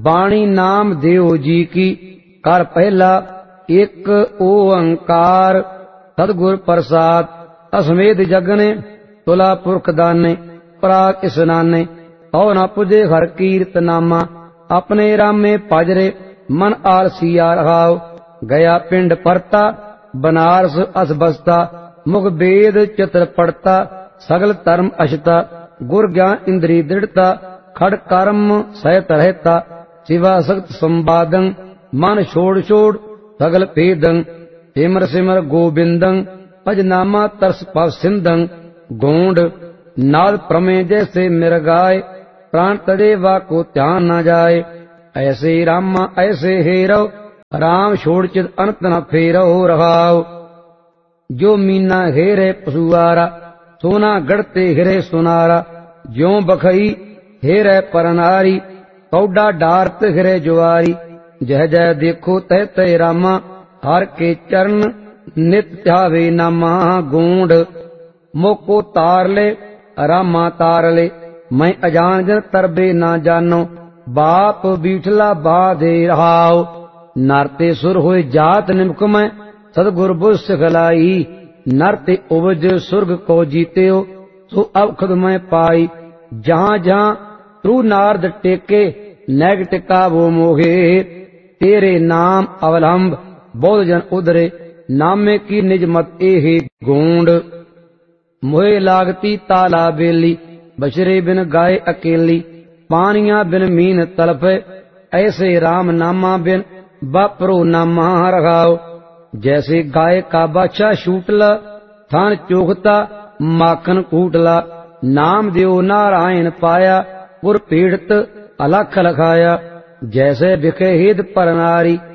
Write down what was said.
बाणी नाम देव जी की। कर पहला एक ओंकार सतगुर प्रसाद। तस्मेद जगने तुला पुरख दाने पराग स्नाने। तो न पुजे हर कीर्त नामा अपने रामे पाजरे मन आलसिया रहाओ। गया पिंड परता बनारस अस बसता। मुख वेद चित्र पढ़ता सगल धर्म अशता। गुर ज्ञान इंद्री दृढ़ता खड़ कर्म सहत रहता। शिवा सक्त संवादं मन छोड़ छोड़ सगल भेदं। सिमर सिमर गोविंदं भज नामा तरस पव सिंधं। गोंड नाद प्रमेय जैसे मिर्गाए प्राण तड़े वा को ध्यान न जाए। ऐसे रामा ऐसे हेरो राम छोड़ चित अनंत न फेरो रहाओ। जो मीना हेरे पशुआरा सोना गढ़ते हिरे सुनारा। ज्यों बखई हेरे परनारी कौडा डारत हिरे जुआरी। जह जह देखो तह तह रामा हर के चरण नित ध्यावे नामा। गूंड मोको तार ले रामा तार ले मैं अजान जन तरबे ना जानो। बाप बीठला बाधे रहाओ। नरते सुर होए जात निमक में सतगुर बुझ सिखलाई। नरते उपज सुर्ग को जीत्यो सो अवखद में पाई। जहां जहां तू नारद टेके नैग टिका वो मोहे। तेरे नाम अवलंब बोध जन उदरे नामे की निज मत एहे। गूंड मोहे लागती ताला बेली बछरे बिन गाय अकेली। पानिया बिन मीन तलपे ऐसे राम नामा बिन बापरो नामा रखाओ। जैसे गाय का बाछा छूटला थान चोखता माखन कूटला। नाम देव नारायण पाया गुर पीड़ित अलख लखाया। जैसे बिखे हित पर नारी